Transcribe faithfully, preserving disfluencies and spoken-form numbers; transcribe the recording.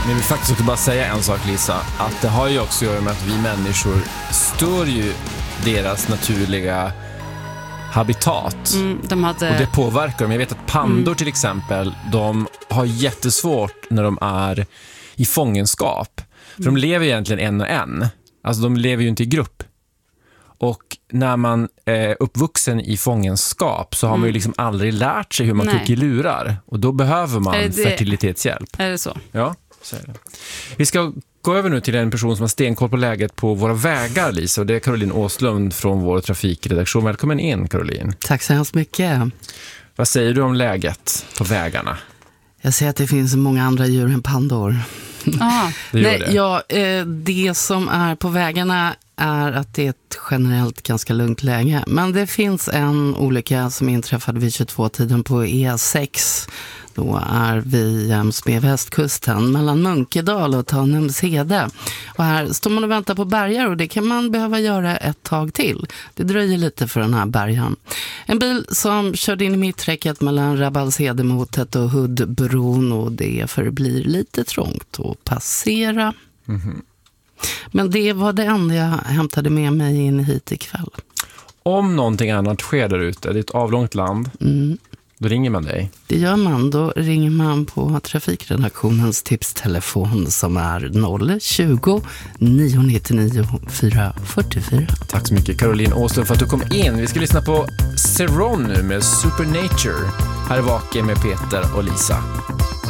Men jag vill faktiskt också bara säga en sak, Lisa, att det har ju också att göra med att vi människor stör ju deras naturliga habitat. Mm, de hade... Och det påverkar dem. Jag vet att pandor mm. till exempel, de har jättesvårt när de är i fångenskap. För mm. de lever egentligen en och en. Alltså de lever ju inte i grupp. Och när man är uppvuxen i fångenskap så har mm. man ju liksom aldrig lärt sig hur man kuckelurar. Och då behöver man det... fertilitetshjälp. Är det så? Ja, så är det. Vi ska gå över nu till en person som har stenkoll på läget på våra vägar, Lisa. Och det är Caroline Åslund från vår trafikredaktion. Välkommen in, Caroline. Tack så hemskt mycket. Vad säger du om läget på vägarna? Jag ser att det finns många andra djur än pandor. Ah. Det gör Nej, det. Ja, det som är på vägarna är att det är ett generellt ganska lugnt läge. Men det finns en olycka som inträffade vid tjugotvå-tiden på E sex. Då är vi jäms med västkusten mellan Munkedal och Tanumshede. Och här står man och väntar på bärgar och det kan man behöva göra ett tag till. Det dröjer lite för den här bärgen. En bil som körde in i mitträcket mellan Rabbalshedemotet och Huddbron och det förblir lite trångt att passera. Mm-hmm. Men det var det enda jag hämtade med mig in hit ikväll. Om någonting annat sker där ute, det är ett avlångt land, mm. då ringer man dig. Det gör man, då ringer man på trafikredaktionens tipstelefon som är noll tjugo nio nittionio fyra fyrtiofyra. Tack så mycket Caroline Åslund för att du kom in. Vi ska lyssna på Ceron nu med Supernature. Här är Vaken med Peter och Lisa.